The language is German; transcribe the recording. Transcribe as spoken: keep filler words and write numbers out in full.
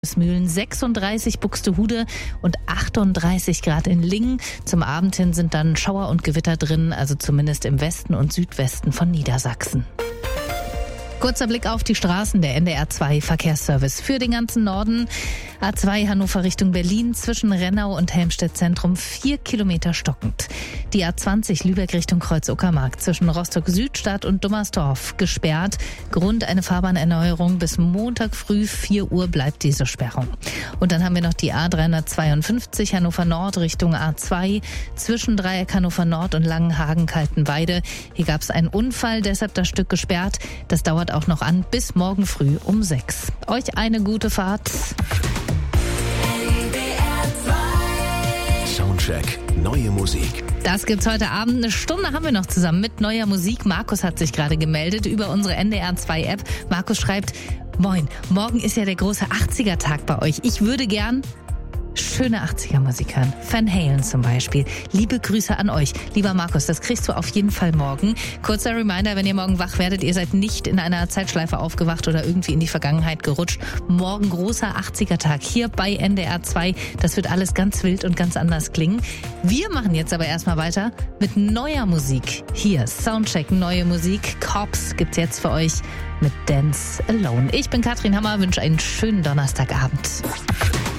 Mühlen, sechsunddreißig Buxtehude und achtunddreißig Grad in Lingen. Zum Abend hin sind dann Schauer und Gewitter drin, also zumindest im Westen und Südwesten von Niedersachsen. Kurzer Blick auf die Straßen, der N D R zwei Verkehrsservice für den ganzen Norden. A zwei Hannover Richtung Berlin zwischen Rennau und Helmstedt Zentrum vier Kilometer stockend. Die A zwanzig Lübeck Richtung Kreuz-Uckermark zwischen Rostock-Südstadt und Dummersdorf gesperrt. Grund eine Fahrbahnerneuerung. Bis Montag früh vier Uhr bleibt diese Sperrung. Und dann haben wir noch die A dreihundertzweiundfünfzig Hannover Nord Richtung A zwei zwischen Dreieck Hannover Nord und Langenhagen-Kaltenweide. Hier gab es einen Unfall, deshalb das Stück gesperrt. Das dauert auch noch an bis morgen früh um sechs. Euch eine gute Fahrt. Soundcheck, neue Musik. Das gibt's heute Abend. Eine Stunde haben wir noch zusammen mit neuer Musik. Markus hat sich gerade gemeldet über unsere N D R zwei App. Markus schreibt: Moin, morgen ist ja der große achtziger-Tag bei euch. Ich würde gern schöne achtziger-Musik hören. Van Halen zum Beispiel. Liebe Grüße an euch. Lieber Markus, das kriegst du auf jeden Fall morgen. Kurzer Reminder, wenn ihr morgen wach werdet, ihr seid nicht in einer Zeitschleife aufgewacht oder irgendwie in die Vergangenheit gerutscht. Morgen großer achtziger-Tag hier bei N D R zwei. Das wird alles ganz wild und ganz anders klingen. Wir machen jetzt aber erstmal weiter mit neuer Musik. Hier, Soundcheck, neue Musik. Cops gibt's jetzt für euch mit Dance Alone. Ich bin Katrin Hammer, wünsche einen schönen Donnerstagabend.